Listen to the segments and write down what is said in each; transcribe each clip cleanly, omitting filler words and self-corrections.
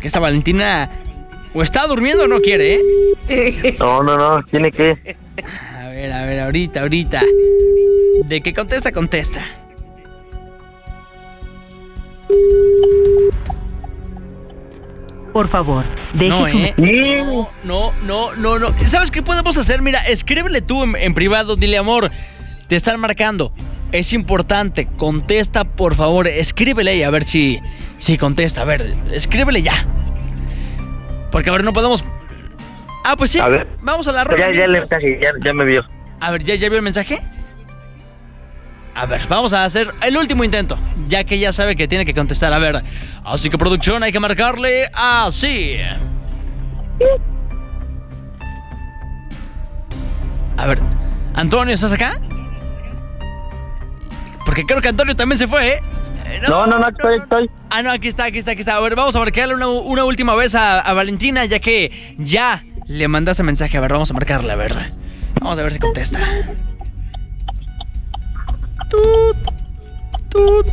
porque esa Valentina o está durmiendo o no quiere, ¿eh? No, tiene que. A ver, ahorita. De que contesta. Por favor, deje No. ¿Sabes qué podemos hacer? Mira, escríbele tú en privado, dile, amor, te están marcando. Es importante, contesta, por favor. Escríbele y a ver si contesta. A ver, escríbele ya. Porque ahora no podemos... pues sí, a ver. Vamos a la rola. Ya le mensaje, ya me vio. A ver, ¿ya vio el mensaje? A ver, vamos a hacer el último intento, ya que ya sabe que tiene que contestar. A ver, así que producción, hay que marcarle así. A ver, Antonio, ¿estás acá? Porque creo que Antonio también se fue, ¿eh? No, estoy. No, aquí está. A ver, vamos a marcarle una última vez a Valentina, ya que ya le mandaste mensaje. A ver, vamos a marcarle, a ver. Vamos a ver si contesta. Tut.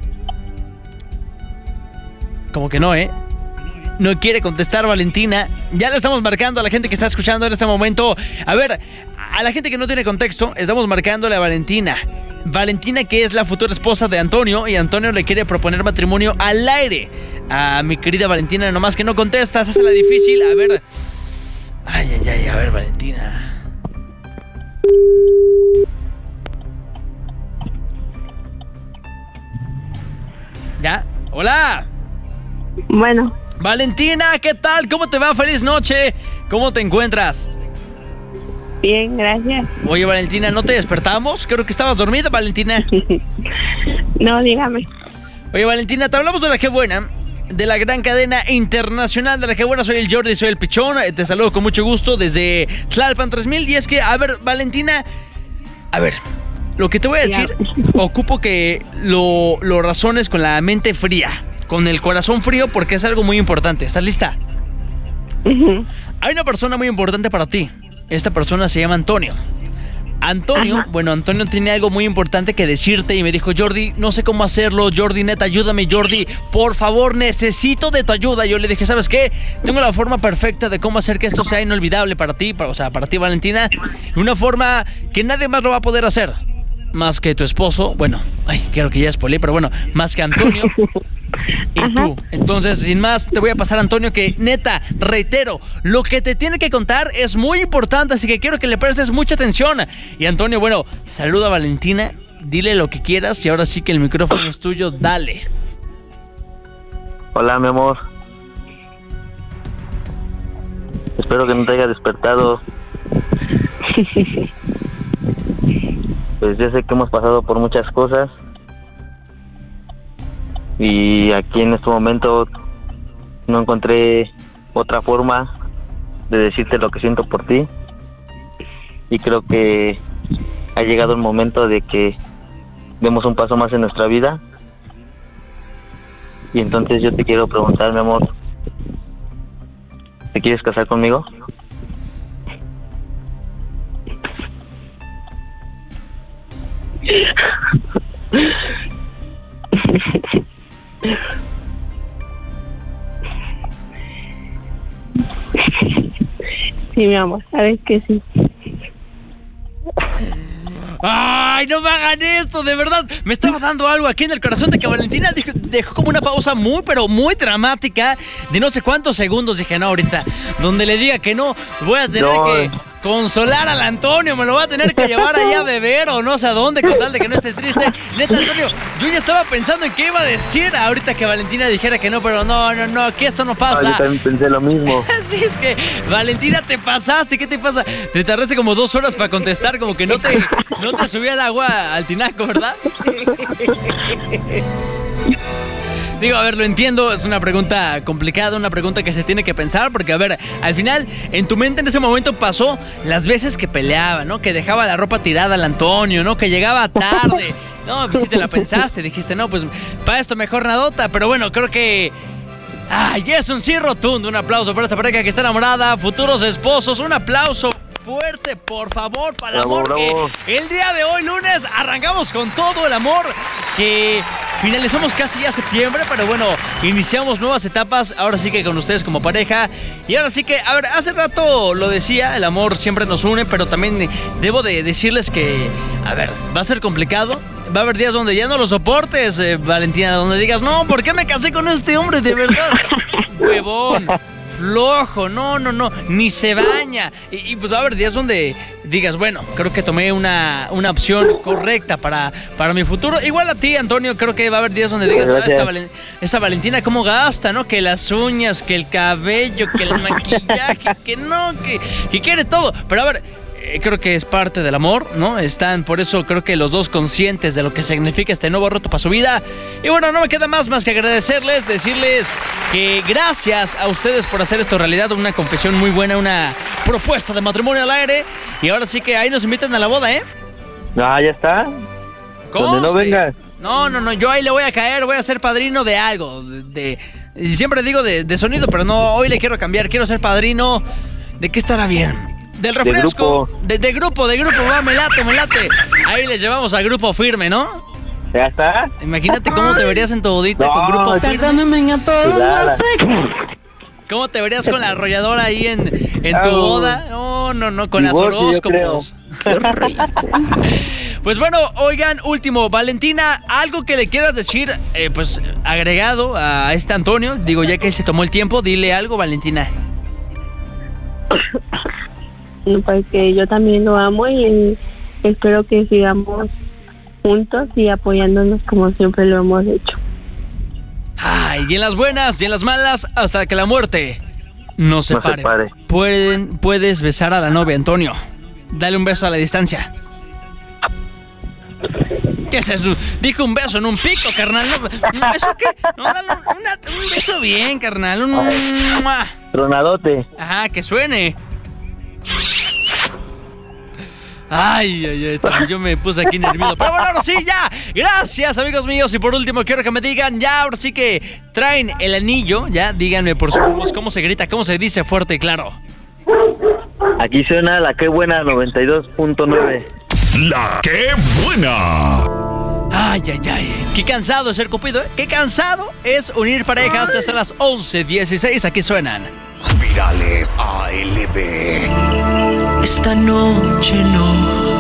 Como que no, ¿eh? No quiere contestar Valentina. Ya le estamos marcando a la gente que está escuchando en este momento. A ver, a la gente que no tiene contexto, estamos marcándole a Valentina. Valentina, que es la futura esposa de Antonio, y Antonio le quiere proponer matrimonio al aire a mi querida Valentina, nomás que no contesta, se hace la difícil. A ver. Ay, a ver, Valentina. ¿Ya? ¡Hola! Bueno. Valentina, ¿qué tal? ¿Cómo te va? ¡Feliz noche! ¿Cómo te encuentras? Bien, gracias. Oye, Valentina, ¿no te despertamos? Creo que estabas dormida, Valentina. No, dígame. Oye, Valentina, te hablamos de La Qué Buena, de la gran cadena internacional de La Qué Buena. Soy el Jordi, soy el Pichón. Te saludo con mucho gusto desde Tlalpan 3000. Y es que, a ver, Valentina, a ver, lo que te voy a decir, ocupo que lo razones con la mente fría, con el corazón frío, porque es algo muy importante. ¿Estás lista? Hay una persona muy importante para ti. Esta persona se llama Antonio. Antonio tiene algo muy importante que decirte y me dijo, Jordi, no sé cómo hacerlo, Jordi, neta, ayúdame, Jordi, por favor, necesito de tu ayuda. Yo le dije, ¿sabes qué? Tengo la forma perfecta de cómo hacer que esto sea inolvidable para ti, para ti, Valentina, una forma que nadie más lo va a poder hacer, más que tu esposo, creo que ya spoilé, pero bueno, más que Antonio y tú. Entonces, sin más, te voy a pasar a Antonio, que neta, reitero, lo que te tiene que contar es muy importante, así que quiero que le prestes mucha atención. Y Antonio, saluda a Valentina, dile lo que quieras y ahora sí que el micrófono es tuyo, dale. Hola, mi amor. Espero que no te haya despertado. Pues yo sé que hemos pasado por muchas cosas y aquí en este momento no encontré otra forma de decirte lo que siento por ti, y creo que ha llegado el momento de que demos un paso más en nuestra vida. Y entonces yo te quiero preguntar, mi amor, ¿te quieres casar conmigo? Sí, mi amor, sabes que sí. ¡Ay, no me hagan esto! De verdad, me estaba dando algo aquí en el corazón de que Valentina dejó como una pausa muy, pero muy dramática de no sé cuántos segundos. Dije, no, ahorita, donde le diga que no, voy a tener que consolar al Antonio, me lo voy a tener que llevar allá a beber o no sé a dónde, con tal de que no esté triste. Neta, Antonio, yo ya estaba pensando en qué iba a decir ahorita que Valentina dijera que no, pero no, que esto no pasa. Yo también pensé lo mismo. Sí, es que, Valentina, te pasaste, ¿qué te pasa? Te tardaste como 2 horas para contestar, como que no te subía el agua al tinaco, ¿verdad? Digo, a ver, lo entiendo, es una pregunta complicada, una pregunta que se tiene que pensar, porque, a ver, al final, en tu mente en ese momento pasó las veces que peleaba, ¿no? Que dejaba la ropa tirada al Antonio, ¿no? Que llegaba tarde. No, pues sí te la pensaste, dijiste, no, pues para esto mejor nadota, pero bueno, creo que... ¡Ay, es un sí rotundo! Un aplauso para esta pareja que está enamorada, futuros esposos, un aplauso fuerte, por favor, para el amor. Bravo. Que el día de hoy, lunes, arrancamos con todo el amor que finalizamos casi ya septiembre, pero bueno, iniciamos nuevas etapas, ahora sí que con ustedes como pareja. Y ahora sí que, a ver, hace rato lo decía, el amor siempre nos une, pero también debo de decirles que, a ver, va a ser complicado. Va a haber días donde ya no lo soportes, Valentina, donde digas, no, ¿por qué me casé con este hombre? De verdad, huevón, flojo, no, ni se baña. Y pues va a haber días donde digas, bueno, creo que tomé una opción correcta para mi futuro. Igual a ti, Antonio, creo que va a haber días donde digas, esta Valentina cómo gasta, ¿no? Que las uñas, que el cabello, que el maquillaje, que quiere todo. Pero a ver, creo que es parte del amor, ¿no? Están, por eso creo que los dos conscientes de lo que significa este nuevo reto para su vida. Y bueno, no me queda más que agradecerles, decirles que gracias a ustedes por hacer esto realidad, una confesión muy buena, una propuesta de matrimonio al aire. Y ahora sí que ahí nos invitan a la boda, ¿eh? Ah, ya está. Donde no vengas. No, yo ahí le voy a caer, voy a ser padrino de algo, y siempre digo de sonido, pero no, hoy le quiero cambiar, quiero ser padrino. ¿De qué estará bien? Del refresco, de grupo, va, me late. Ahí les llevamos al grupo firme, ¿no? ¿Ya está? Imagínate cómo te verías en tu bodita con grupo firme. ¿Cómo te verías con la arrolladora ahí en tu boda? No, con las horóscopos. Pues bueno, oigan, último, Valentina, algo que le quieras decir, pues agregado a este Antonio, digo, ya que se tomó el tiempo, dile algo, Valentina. Pues que yo también lo amo y espero que sigamos juntos y apoyándonos como siempre lo hemos hecho. Ay, y en las buenas y en las malas, hasta que la muerte nos separe. Puedes besar a la novia, Antonio. Dale un beso a la distancia. ¿Qué es eso? Dijo un beso en un pico, carnal. ¿No ¿eso qué? No, dale un beso bien, carnal. Tronadote. Ajá, que suene. Ay, yo me puse aquí nervioso. Pero bueno, ahora sí, ya. Gracias, amigos míos. Y por último, quiero que me digan, ya, ahora sí que traen el anillo. Ya, díganme por sus rumos cómo se grita, cómo se dice fuerte y claro. Aquí suena la Qué Buena 92.9. La Qué Buena. Ay. Qué cansado es ser Cupido, ¿eh? Qué cansado es unir parejas hasta las 11:16. Aquí suenan Virales ALB. Esta noche no